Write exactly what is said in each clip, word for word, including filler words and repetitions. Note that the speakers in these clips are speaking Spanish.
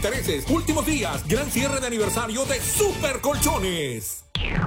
Intereses, últimos días, gran cierre de aniversario de Super Colchones.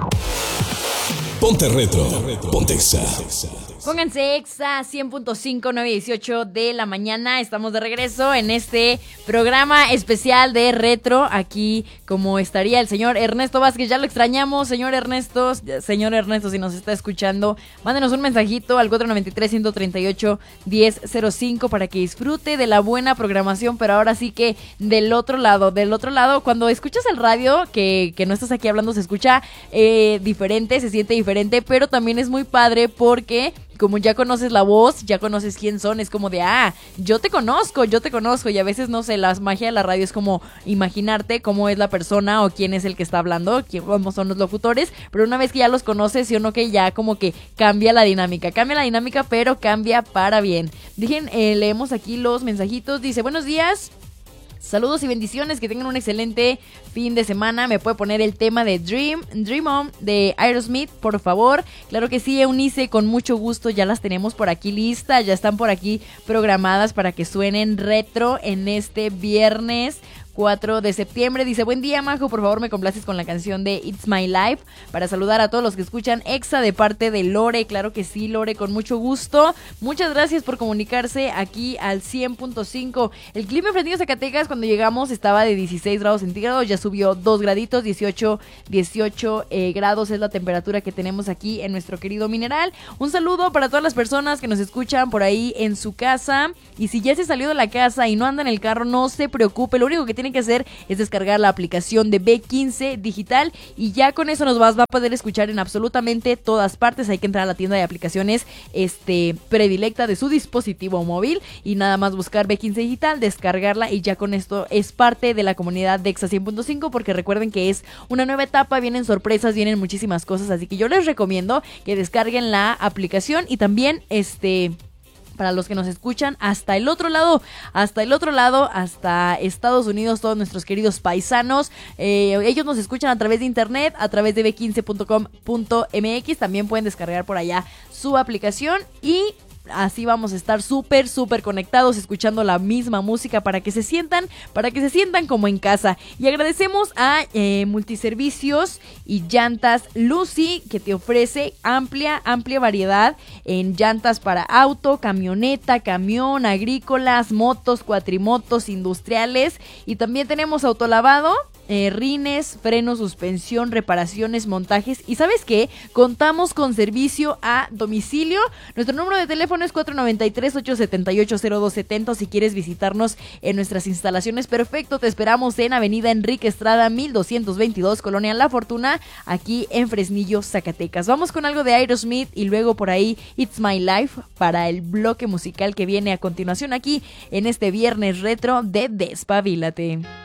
Ponte retro, ponte Exa. Pónganse Exa cien punto cinco, nueve dieciocho de la mañana. Estamos de regreso en este programa especial de retro. Aquí como estaría el señor Ernesto Vázquez. Ya lo extrañamos, señor Ernesto. Señor Ernesto, si nos está escuchando, mándenos un mensajito al cuatro nueve tres, uno tres ocho, uno cero cero cinco para que disfrute de la buena programación. Pero ahora sí que del otro lado, del otro lado, cuando escuchas el radio, que, que no estás aquí hablando, se escucha eh, diferente, se siente diferente, pero también es muy padre porque como ya conoces la voz, ya conoces quién son, es como de, ah, yo te conozco, yo te conozco, y a veces, no sé, la magia de la radio es como imaginarte cómo es la persona o quién es el que está hablando, quién, cómo son los locutores, pero una vez que ya los conoces, sí o no, que ya como que cambia la dinámica, cambia la dinámica, pero cambia para bien. Dejen, eh, leemos aquí los mensajitos, dice, buenos días. Saludos y bendiciones, que tengan un excelente fin de semana. Me puede poner el tema de Dream, Dream On de Aerosmith, por favor. Claro que sí, Eunice, con mucho gusto, ya las tenemos por aquí listas, ya están por aquí programadas para que suenen retro en este viernes cuatro de septiembre. Dice, buen día, Majo, por favor me complaces con la canción de It's My Life para saludar a todos los que escuchan Exa de parte de Lore. Claro que sí, Lore, con mucho gusto. Muchas gracias por comunicarse aquí al cien punto cinco. El clima en Fresnillo, Zacatecas, cuando llegamos estaba de dieciséis grados centígrados, ya subió dos graditos, dieciocho, dieciocho eh, grados es la temperatura que tenemos aquí en nuestro querido Mineral. Un saludo para todas las personas que nos escuchan por ahí en su casa, y si ya se salió de la casa y no anda en el carro, no se preocupe, lo único que tiene que hacer es descargar la aplicación de B quince Digital y ya con eso nos vas, va a poder escuchar en absolutamente todas partes. Hay que entrar a la tienda de aplicaciones este predilecta de su dispositivo móvil y nada más buscar B quince Digital, descargarla, y ya con esto es parte de la comunidad de Exa cien punto cinco, porque recuerden que es una nueva etapa, vienen sorpresas, vienen muchísimas cosas, así que yo les recomiendo que descarguen la aplicación. Y también este para los que nos escuchan hasta el otro lado, hasta el otro lado, hasta Estados Unidos, todos nuestros queridos paisanos, eh, ellos nos escuchan a través de internet, a través de b quince punto com punto m x, también pueden descargar por allá su aplicación y así vamos a estar súper, súper conectados, escuchando la misma música para que se sientan, para que se sientan como en casa. Y agradecemos a eh, Multiservicios y Llantas Lucy, que te ofrece amplia, amplia variedad en llantas para auto, camioneta, camión, agrícolas, motos, cuatrimotos, industriales. Y también tenemos autolavado, Eh, rines, frenos, suspensión, reparaciones, montajes. Y ¿sabes qué? Contamos con servicio a domicilio. Nuestro número de teléfono es cuatro nueve tres, ocho siete ocho, cero dos siete cero. Si quieres visitarnos en nuestras instalaciones, perfecto, te esperamos en Avenida Enrique Estrada mil doscientos veintidós, Colonia La Fortuna, aquí en Fresnillo, Zacatecas. Vamos con algo de Aerosmith y luego por ahí It's My Life para el bloque musical que viene a continuación aquí en este viernes retro de Despabilate.